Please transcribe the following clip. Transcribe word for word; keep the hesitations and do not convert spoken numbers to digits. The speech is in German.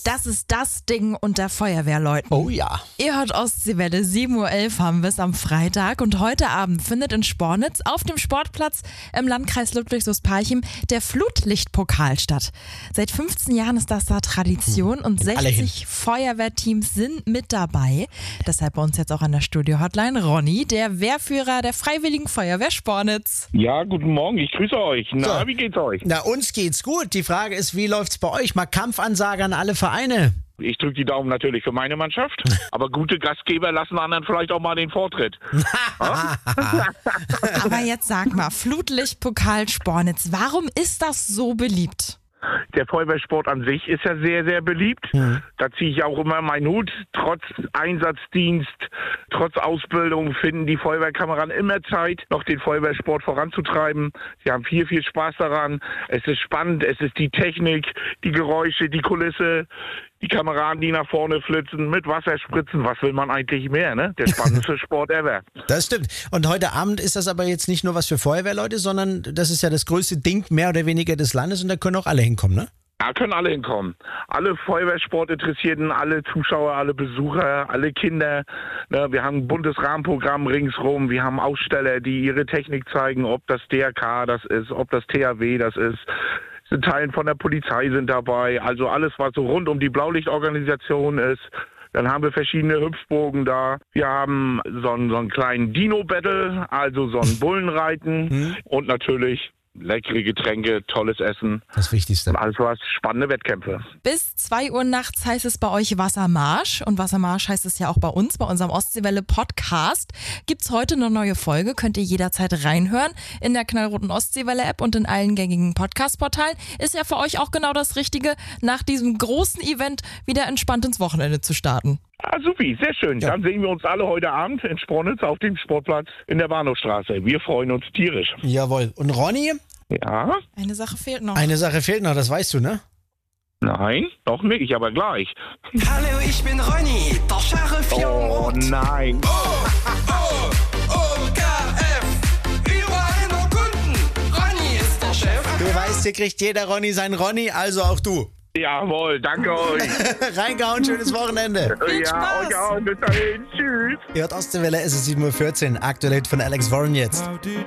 Das ist das Ding unter Feuerwehrleuten. Oh ja. Ihr hört Ostseewelle, sieben Uhr elf haben wir es am Freitag und heute Abend findet in Spornitz auf dem Sportplatz im Landkreis Ludwigslust-Parchim der Flutlichtpokal statt. Seit fünfzehn Jahren ist das da Tradition und sechzig Feuerwehrteams sind mit dabei. Deshalb bei uns jetzt auch an der Studio-Hotline Ronny, der Wehrführer der Freiwilligen Feuerwehr Spornitz. Ja, guten Morgen, ich grüße euch. Na, So. wie geht's euch? Na, uns geht's gut. Die Frage ist, wie läuft's bei euch? Mal Kampfansage an alle Vereine. Ich drücke die Daumen natürlich für meine Mannschaft, aber gute Gastgeber lassen anderen vielleicht auch mal den Vortritt. Aber jetzt sag mal, Flutlichtpokal Spornitz, warum ist das so beliebt? Der Feuerwehrsport an sich ist ja sehr, sehr beliebt. Mhm. Da ziehe ich auch immer meinen Hut. Trotz Einsatzdienst, trotz Ausbildung finden die Feuerwehrkameraden immer Zeit, noch den Feuerwehrsport voranzutreiben. Sie haben viel, viel Spaß daran. Es ist spannend, es ist die Technik, die Geräusche, die Kulisse, die Kameraden, die nach vorne flitzen, mit Wasser spritzen. Was will man eigentlich mehr, ne? Der spannendste Sport ever. Das stimmt. Und heute Abend ist das aber jetzt nicht nur was für Feuerwehrleute, sondern das ist ja das größte Ding mehr oder weniger des Landes und da können auch alle hinkommen, ne? Da können alle hinkommen. Alle Feuerwehrsportinteressierten, alle Zuschauer, alle Besucher, alle Kinder. Ne, wir haben ein buntes Rahmenprogramm ringsrum. Wir haben Aussteller, die ihre Technik zeigen, ob das D R K das ist, ob das T H W das ist. Sind Teilen von der Polizei sind dabei. Also alles, was so rund um die Blaulichtorganisation ist. Dann haben wir verschiedene Hüpfbogen da. Wir haben so einen, so einen kleinen Dino-Battle, also so ein Bullenreiten. Mhm. Und natürlich leckere Getränke, tolles Essen. Das Wichtigste. Und alles was, spannende Wettkämpfe. Bis zwei Uhr nachts heißt es bei euch Wassermarsch und Wassermarsch heißt es ja auch bei uns, bei unserem Ostseewelle Podcast. Gibt's heute eine neue Folge, könnt ihr jederzeit reinhören in der knallroten Ostseewelle App und in allen gängigen Podcast-Portalen. Ist ja für euch auch genau das Richtige, nach diesem großen Event wieder entspannt ins Wochenende zu starten. Ah, supi, sehr schön. Ja. Dann sehen wir uns alle heute Abend in Spornitz auf dem Sportplatz in der Bahnhofstraße. Wir freuen uns tierisch. Jawohl. Und Ronny, Ja? Eine Sache fehlt noch. eine Sache fehlt noch, das weißt du, ne? Nein? Noch nicht, aber gleich. Hallo, ich bin Ronny, der Sheriff hier am Oh Ort. nein. O K F, überall nur Kunden. Ronny ist der Chef. Du weißt, hier kriegt jeder Ronny sein Ronny, also auch du. Jawohl, danke euch. Reingehauen, schönes Wochenende. Viel ja, Spaß. euch auch. Bis dahin. Tschüss. Ihr hört Ostseewelle, es ist sieben Uhr vierzehn. Aktuell von Alex Warren jetzt.